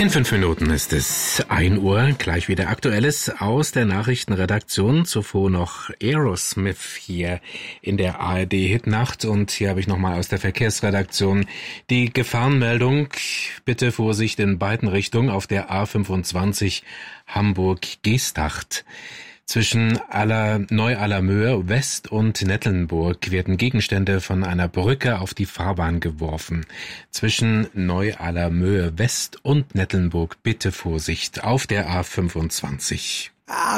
In 5 Minuten ist es 1 Uhr, gleich wieder Aktuelles aus der Nachrichtenredaktion. Zuvor noch Aerosmith hier in der ARD-Hitnacht. Und hier habe ich nochmal aus der Verkehrsredaktion die Gefahrenmeldung. Bitte Vorsicht in beiden Richtungen auf der A25 Hamburg-Geesthacht. Zwischen Neu-Allermöhr West und Nettelnburg werden Gegenstände von einer Brücke auf die Fahrbahn geworfen. Zwischen Neu-Allermöhr West und Nettelnburg bitte Vorsicht auf der A25.